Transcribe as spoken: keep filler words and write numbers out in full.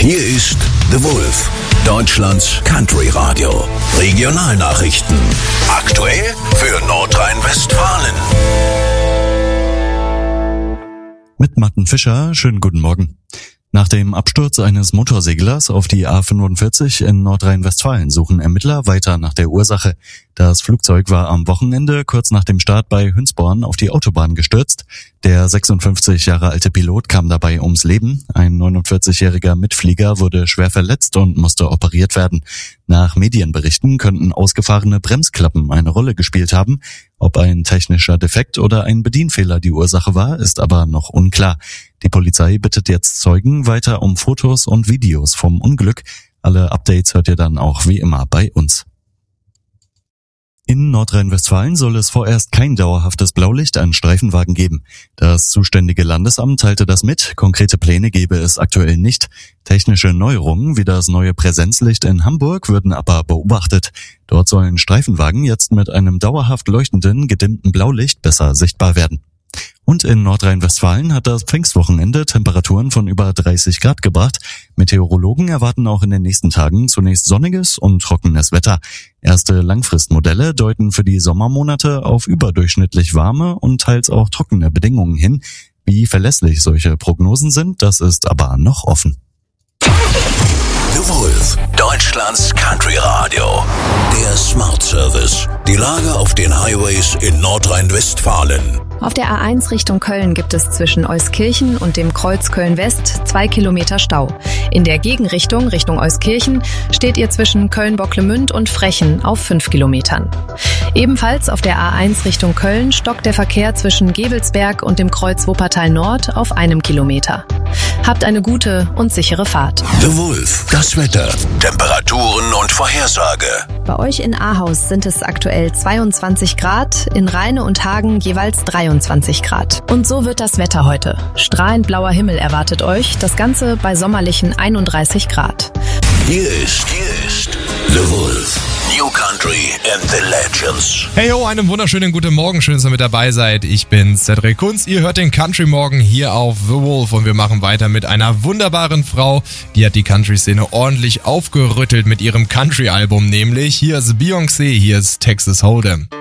Hier ist The Wolf, Deutschlands Country Radio. Regionalnachrichten. Aktuell für Nordrhein-Westfalen. Mit Martin Fischer, schönen guten Morgen. Nach dem Absturz eines Motorseglers auf die A fünfundvierzig in Nordrhein-Westfalen suchen Ermittler weiter nach der Ursache. Das Flugzeug war am Wochenende kurz nach dem Start bei Hünsborn auf die Autobahn gestürzt. Der sechsundfünfzig Jahre alte Pilot kam dabei ums Leben. Ein neunundvierzigjähriger Mitflieger wurde schwer verletzt und musste operiert werden. Nach Medienberichten könnten ausgefahrene Bremsklappen eine Rolle gespielt haben. Ob ein technischer Defekt oder ein Bedienfehler die Ursache war, ist aber noch unklar. Die Polizei bittet jetzt Zeugen weiter um Fotos und Videos vom Unglück. Alle Updates hört ihr dann auch wie immer bei uns. In Nordrhein-Westfalen soll es vorerst kein dauerhaftes Blaulicht an Streifenwagen geben. Das zuständige Landesamt teilte das mit. Konkrete Pläne gebe es aktuell nicht. Technische Neuerungen wie das neue Präsenzlicht in Hamburg würden aber beobachtet. Dort sollen Streifenwagen jetzt mit einem dauerhaft leuchtenden, gedimmten Blaulicht besser sichtbar werden. Und in Nordrhein-Westfalen hat das Pfingstwochenende Temperaturen von über dreißig Grad gebracht. Meteorologen erwarten auch in den nächsten Tagen zunächst sonniges und trockenes Wetter. Erste Langfristmodelle deuten für die Sommermonate auf überdurchschnittlich warme und teils auch trockene Bedingungen hin. Wie verlässlich solche Prognosen sind, das ist aber noch offen. The Wolf, Deutschlands Country Radio. Der Smart Service. Die Lage auf den Highways in Nordrhein-Westfalen. Auf der A eins Richtung Köln gibt es zwischen Euskirchen und dem Kreuz Köln-West zwei Kilometer Stau. In der Gegenrichtung, Richtung Euskirchen, steht ihr zwischen Köln-Bocklemünd und Frechen auf fünf Kilometern. Ebenfalls auf der A eins Richtung Köln stockt der Verkehr zwischen Gevelsberg und dem Kreuz Wuppertal Nord auf einem Kilometer. Habt eine gute und sichere Fahrt. The Wolf, das Wetter, Temperaturen und Vorhersage. Bei euch in Ahaus sind es aktuell zweiundzwanzig Grad, in Rheine und Hagen jeweils dreiundzwanzig Grad. Und so wird das Wetter heute. Strahlend blauer Himmel erwartet euch, das Ganze bei sommerlichen einunddreißig Grad. Hier ist, hier ist The Wolf. New Country and the Legends. Hey ho, einen wunderschönen guten Morgen, schön, dass ihr mit dabei seid. Ich bin Cedric Kunz, ihr hört den Country Morgen hier auf The Wolf und wir machen weiter mit einer wunderbaren Frau, die hat die Country-Szene ordentlich aufgerüttelt mit ihrem Country-Album, nämlich hier ist Beyoncé, hier ist Texas Hold'em.